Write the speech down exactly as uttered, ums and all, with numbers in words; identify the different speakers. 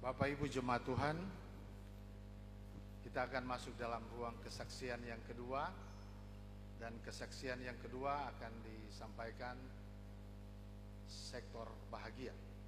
Speaker 1: Bapak Ibu jemaat Tuhan, kita akan masuk dalam ruang kesaksian yang kedua, dan kesaksian yang kedua akan disampaikan sektor bahagia.